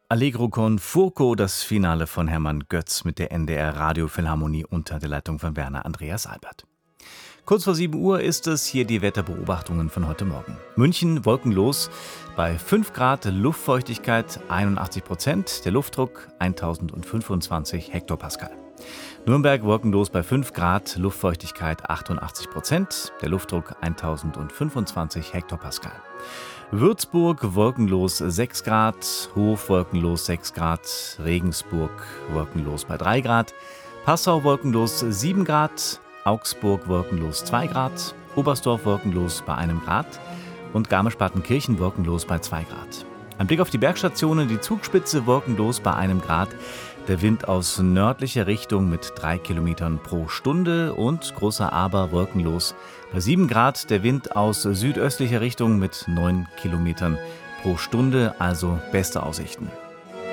Allegro con Furco, das Finale von Hermann Götz mit der NDR Radiophilharmonie unter der Leitung von Werner Andreas Albert. Kurz vor 7 Uhr ist es hier die Wetterbeobachtungen von heute Morgen. München wolkenlos, bei 5 Grad Luftfeuchtigkeit 81%, der Luftdruck 1025 Hektopascal. Nürnberg wolkenlos bei 5 Grad, Luftfeuchtigkeit 88%, der Luftdruck 1025 Hektopascal. Würzburg wolkenlos 6 Grad, Hof wolkenlos 6 Grad, Regensburg wolkenlos bei 3 Grad, Passau wolkenlos 7 Grad, Augsburg wolkenlos 2 Grad, Oberstdorf wolkenlos bei 1 Grad und Garmisch-Partenkirchen wolkenlos bei 2 Grad. Ein Blick auf die Bergstationen, die Zugspitze wolkenlos bei 1 Grad, der Wind aus nördlicher Richtung mit 3 Kilometern pro Stunde und großer Aber wolkenlos bei 7 Grad, der Wind aus südöstlicher Richtung mit 9 Kilometern pro Stunde, also beste Aussichten.